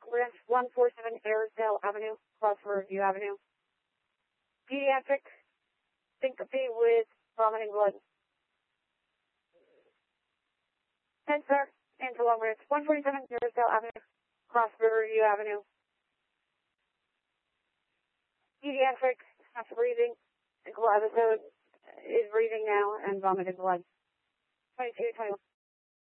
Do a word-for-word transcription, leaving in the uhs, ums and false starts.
Branch one forty-seven Airedale Avenue, across Riverview Avenue. Pediatric syncope with vomiting blood. ten sir, Angela Branch one forty-seven Airedale Avenue, across Riverview Avenue. Pediatric, stops breathing, ankle episode, is breathing now and vomiting blood. twenty-two twenty-one.